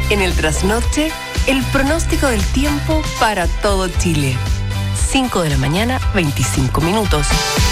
En el trasnoche, el pronóstico del tiempo para todo Chile. 5 de la mañana, 25 minutos.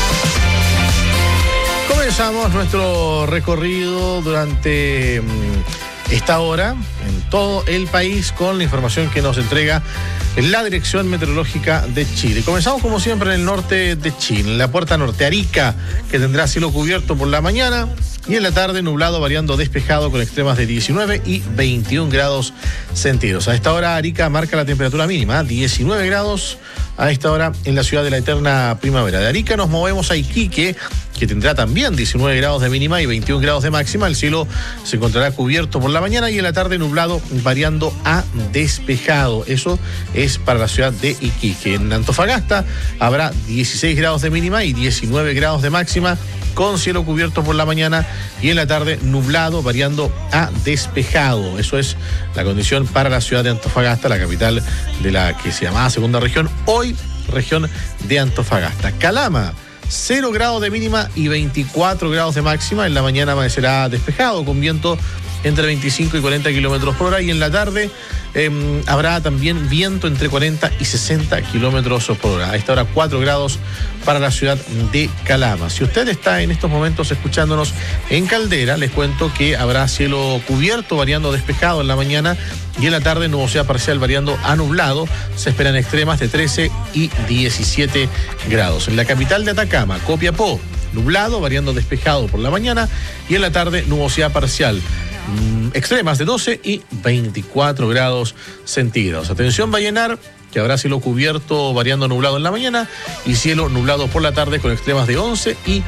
Comenzamos nuestro recorrido durante esta hora en todo el país con la información que nos entrega la Dirección Meteorológica de Chile. Comenzamos como siempre en el norte de Chile, en la puerta norte, Arica, que tendrá cielo cubierto por la mañana y en la tarde nublado variando despejado con extremas de 19 y 21 grados centígrados. A esta hora Arica marca la temperatura mínima, 19 grados a esta hora en la ciudad de la eterna primavera. De Arica nos movemos a Iquique, que tendrá también 19 grados de mínima y 21 grados de máxima. El cielo se encontrará cubierto por la mañana y en la tarde nublado variando a despejado. Eso es para la ciudad de Iquique. En Antofagasta habrá 16 grados de mínima y 19 grados de máxima, con cielo cubierto por la mañana y en la tarde nublado variando a despejado. Eso es la condición para la ciudad de Antofagasta, la capital de la que se llamaba segunda región, hoy región de Antofagasta. Calama, 0 grados de mínima y 24 grados de máxima. En la mañana amanecerá despejado con viento entre 25 y 40 kilómetros por hora y en la tarde habrá también viento entre 40 y 60 kilómetros por hora. A esta hora 4 grados para la ciudad de Calama. Si usted está en estos momentos escuchándonos en Caldera, les cuento que habrá cielo cubierto variando despejado en la mañana y en la tarde nubosidad parcial variando a nublado. Se esperan extremas de 13 y 17 grados. En la capital de Atacama, Copiapó, nublado variando despejado por la mañana y en la tarde nubosidad parcial. Extremas de 12 y 24 grados centígrados. Atención Vallenar, que habrá cielo cubierto variando nublado en la mañana y cielo nublado por la tarde con extremas de 11 y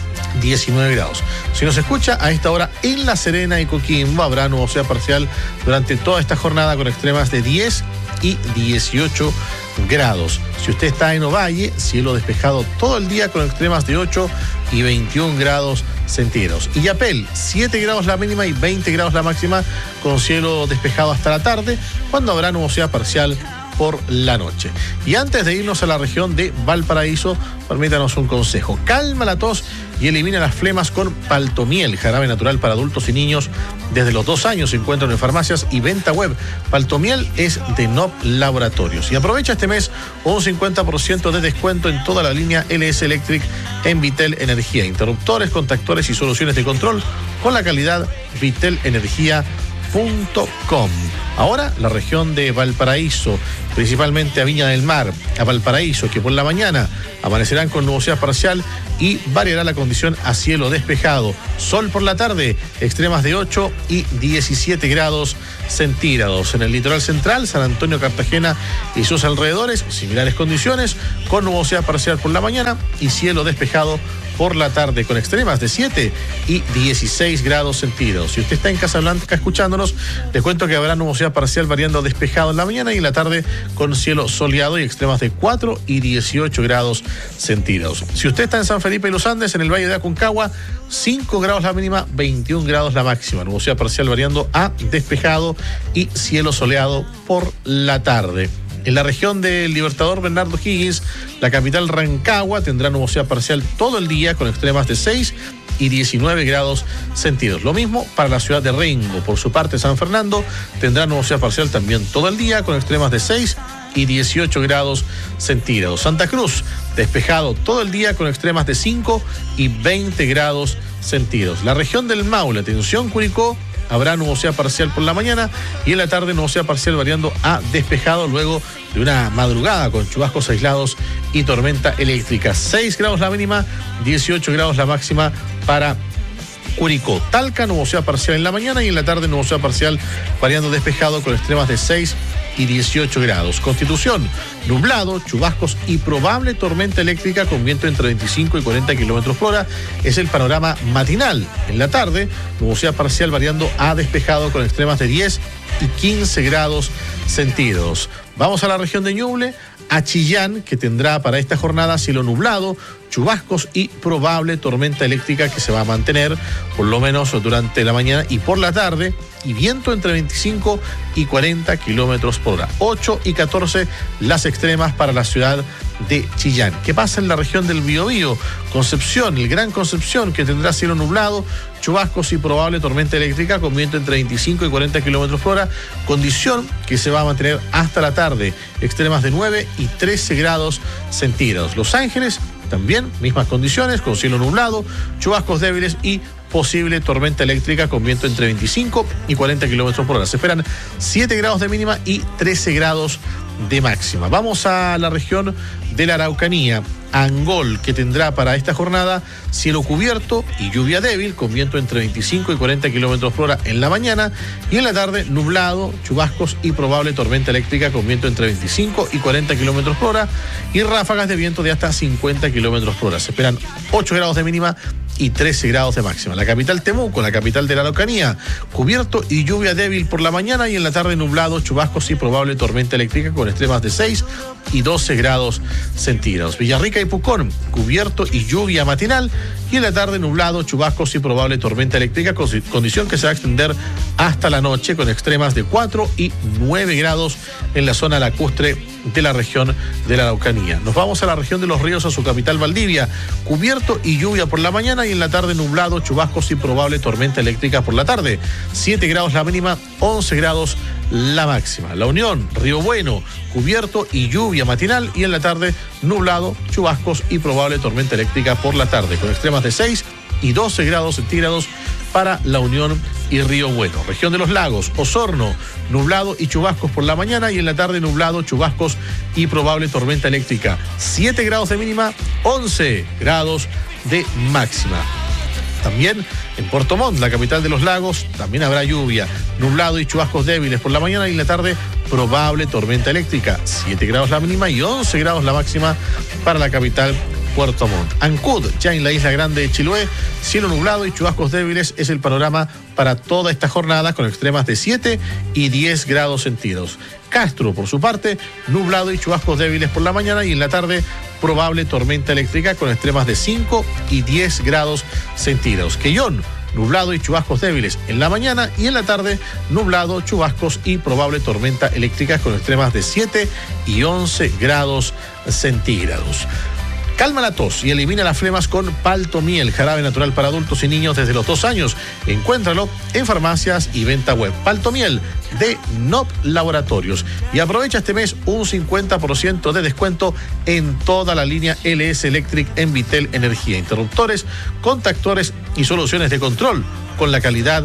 19 grados. Si nos escucha a esta hora en La Serena y Coquimbo, habrá nubosidad parcial durante toda esta jornada con extremas de 10 y 18 grados. Si usted está en Ovalle, cielo despejado todo el día con extremas de 8 y 21 grados centígrados. Illapel, 7 grados la mínima y 20 grados la máxima, con cielo despejado hasta la tarde, cuando habrá nubosidad parcial por la noche. Y antes de irnos a la región de Valparaíso, permítanos un consejo. Calma la tos y elimina las flemas con Paltomiel, jarabe natural para adultos y niños. Desde los 2 años se encuentran en farmacias y venta web. Paltomiel es de NOP Laboratorios. Y aprovecha este mes un 50% de descuento en toda la línea LS Electric en Vitel Energía. Interruptores, contactores y soluciones de control con la calidad vitelenergia.com. Ahora la región de Valparaíso, principalmente a Viña del Mar, a Valparaíso, que por la mañana amanecerán con nubosidad parcial y variará la condición a cielo despejado. Sol por la tarde, extremas de 8 y 17 grados centígrados. En el litoral central, San Antonio, Cartagena y sus alrededores, similares condiciones, con nubosidad parcial por la mañana y cielo despejado por la tarde, con extremas de 7 y 16 grados centígrados. Si usted está en Casablanca escuchándonos, les cuento que habrá nubosidad parcial variando despejado en la mañana y en la tarde con cielo soleado y extremas de 4 y 18 grados centígrados. Si usted está en San Felipe y Los Andes, en el Valle de Aconcagua, 5 grados la mínima, 21 grados la máxima. Nubosidad parcial variando a despejado y cielo soleado por la tarde. En la región del Libertador Bernardo Higgins, la capital Rancagua tendrá nubosidad parcial todo el día con extremas de 6 y 19 grados centígrados. Lo mismo para la ciudad de Rengo. Por su parte, San Fernando tendrá nubosidad parcial también todo el día con extremas de 6 y 18 grados centígrados. Santa Cruz, despejado todo el día con extremas de 5 y 20 grados centígrados. La región del Maule, atención Curicó, habrá nubosidad parcial por la mañana y en la tarde nubosidad parcial variando a despejado luego de una madrugada con chubascos aislados y tormenta eléctrica. 6 grados la mínima, 18 grados la máxima para Curicó. Talca, nubosidad parcial en la mañana y en la tarde nubosidad parcial variando despejado con extremas de 6 y 18 grados. Constitución, nublado, chubascos y probable tormenta eléctrica con viento entre 25 y 40 kilómetros por hora. Es el panorama matinal. En la tarde, nubosidad parcial variando a despejado con extremas de 10 y 15 grados centígrados. Vamos a la región de Ñuble, a Chillán, que tendrá para esta jornada cielo nublado, chubascos y probable tormenta eléctrica que se va a mantener por lo menos durante la mañana y por la tarde, y viento entre 25 y 40 kilómetros por hora. 8 y 14 las extremas para la ciudad de Chillán. ¿Qué pasa en la región del Biobío? Concepción, el Gran Concepción, que tendrá cielo nublado, chubascos y probable tormenta eléctrica con viento entre 25 y 40 kilómetros por hora, condición que se va a mantener hasta la tarde, extremas de 9 y 13 grados centígrados. Los Ángeles, también, mismas condiciones, con cielo nublado, chubascos débiles y posible tormenta eléctrica con viento entre 25 y 40 kilómetros por hora. Se esperan 7 grados de mínima y 13 grados de máxima. Vamos a la región de la Araucanía. Angol, que tendrá para esta jornada cielo cubierto y lluvia débil con viento entre 25 y 40 kilómetros por hora en la mañana, y en la tarde nublado, chubascos y probable tormenta eléctrica con viento entre 25 y 40 kilómetros por hora y ráfagas de viento de hasta 50 kilómetros por hora. Se esperan 8 grados de mínima y 13 grados de máxima. La capital Temuco, la capital de la Araucanía, cubierto y lluvia débil por la mañana, y en la tarde nublado, chubascos y probable tormenta eléctrica con extremas de 6 y 12 grados centígrados. Villarrica y Pucón, cubierto y lluvia matinal, y en la tarde nublado, chubascos y probable tormenta eléctrica, condición que se va a extender hasta la noche con extremas de 4 y 9 grados en la zona lacustre de la región de la Araucanía. Nos vamos a la región de Los Ríos, a su capital Valdivia, cubierto y lluvia por la mañana, y en la tarde nublado, chubascos y probable tormenta eléctrica por la tarde. 7 grados la mínima, 11 grados la máxima. La Unión, Río Bueno, cubierto y lluvia matinal, y en la tarde nublado, chubascos y probable tormenta eléctrica por la tarde, con extremas de 6 y 12 grados centígrados para La Unión y Río Bueno. Región de los Lagos, Osorno, nublado y chubascos por la mañana, y en la tarde nublado, chubascos y probable tormenta eléctrica. 7 grados de mínima, 11 grados de máxima. También en Puerto Montt, la capital de los lagos, también habrá lluvia, nublado y chubascos débiles por la mañana, y en la tarde probable tormenta eléctrica. 7 grados la mínima y 11 grados la máxima para la capital Puerto Montt. Ancud, ya en la isla grande de Chiloé, cielo nublado y chubascos débiles es el panorama para toda esta jornada, con extremas de 7 y 10 grados centígrados. Castro, por su parte, nublado y chubascos débiles por la mañana, y en la tarde probable tormenta eléctrica con extremas de 5 y 10 grados centígrados. Quellón, nublado y chubascos débiles en la mañana, y en la tarde nublado, chubascos y probable tormenta eléctrica con extremas de 7 y 11 grados centígrados. Calma la tos y elimina las flemas con Paltomiel, jarabe natural para adultos y niños desde los 2 años. Encuéntralo en farmacias y venta web. Paltomiel de NOP Laboratorios. Y aprovecha este mes un 50% de descuento en toda la línea LS Electric en Vitel Energía. Interruptores, contactores y soluciones de control con la calidad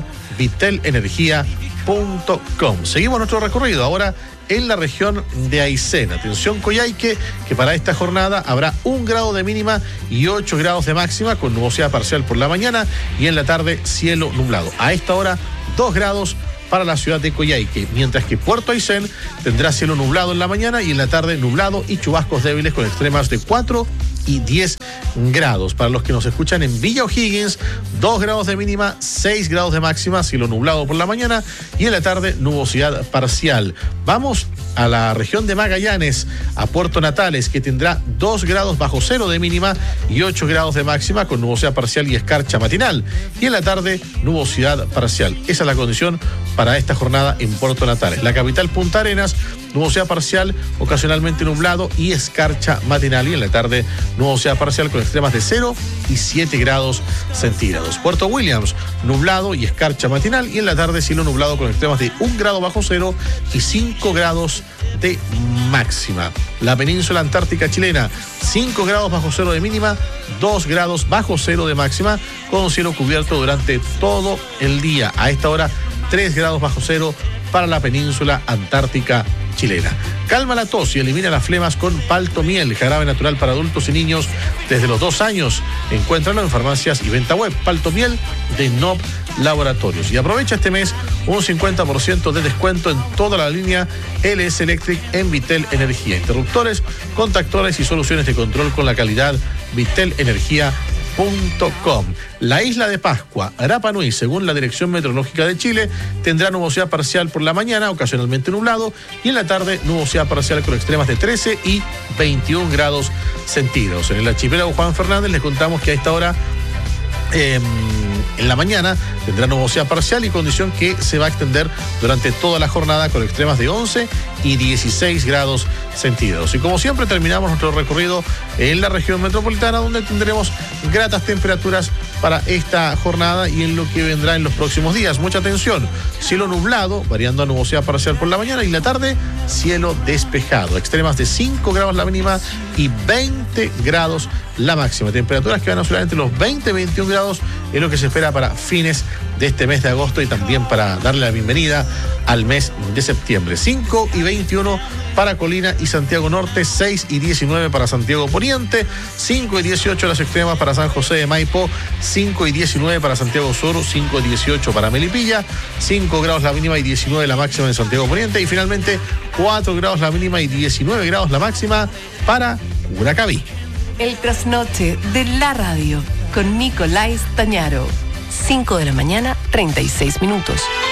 vitelenergia.com. Seguimos nuestro recorrido ahora en la región de Aysén. Atención Coyhaique, que para esta jornada habrá 1 grado de mínima y 8 grados de máxima, con nubosidad parcial por la mañana, y en la tarde cielo nublado. A esta hora 2 grados para la ciudad de Coyhaique, mientras que Puerto Aysén tendrá cielo nublado en la mañana, y en la tarde nublado y chubascos débiles con extremas de 4 y 10 grados. Para los que nos escuchan en Villa O'Higgins, 2 grados de mínima, 6 grados de máxima, cielo nublado por la mañana, y en la tarde nubosidad parcial. Vamos a la región de Magallanes, a Puerto Natales, que tendrá 2 grados bajo cero de mínima y 8 grados de máxima, con nubosidad parcial y escarcha matinal, y en la tarde nubosidad parcial. Esa es la condición para esta jornada en Puerto Natales. La capital Punta Arenas, nubosidad parcial, ocasionalmente nublado y escarcha matinal, y en la tarde nubosidad parcial con extremas de 0 y 7 grados centígrados. Puerto Williams, nublado y escarcha matinal, y en la tarde cielo nublado con extremas de 1 grado bajo cero y 5 grados de máxima. La península antártica chilena, 5 grados bajo cero de mínima, 2 grados bajo cero de máxima, con cielo cubierto durante todo el día. A esta hora 3 grados bajo cero para la península antártica chilena. Calma la tos y elimina las flemas con Paltomiel, jarabe natural para adultos y niños desde los 2 años. Encuéntralo en farmacias y venta web. Paltomiel de NOP Laboratorios. Y aprovecha este mes un 50% de descuento en toda la línea LS Electric en Vitel Energía. Interruptores, contactores y soluciones de control con la calidad vitelenergia.com. La isla de Pascua, Rapa Nui, según la Dirección Meteorológica de Chile, tendrá nubosidad parcial por la mañana, ocasionalmente nublado, y en la tarde nubosidad parcial con extremas de 13 y 21 grados centígrados. En el archipiélago Juan Fernández les contamos que a esta hora En la mañana tendrá nubosidad parcial y condición que se va a extender durante toda la jornada con extremas de 11 y 16 grados centígrados. Y como siempre terminamos nuestro recorrido en la región metropolitana, donde tendremos gratas temperaturas para esta jornada y en lo que vendrá en los próximos días. Mucha atención, cielo nublado, variando a nubosidad parcial por la mañana, y la tarde cielo despejado. Extremas de 5 grados la mínima y 20 grados la máxima. Temperaturas que van a oscilar entre los 20 y 21 grados es lo que se espera para fines de este mes de agosto y también para darle la bienvenida al mes de septiembre. 5 y 21 para Colina y Santiago Norte, 6 y 19 para Santiago Poniente, 5 y 18 las extremas para San José de Maipo, 5 y 19 para Santiago Sur, 5 y 18 para Melipilla, 5 grados la mínima y 19 la máxima en Santiago Poniente, y finalmente 4 grados la mínima y 19 grados la máxima para Curacaví. El trasnoche de la radio con Nicolás Tañaro. 5 de la mañana, 36 minutos.